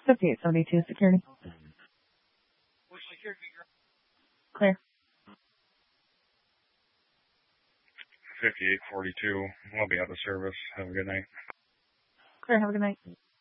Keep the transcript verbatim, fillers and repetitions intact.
fifty-eight seventy-two, security. Clear. fifty-eight forty-two. I'll be out of service. Have a good night. Clear, have a good night.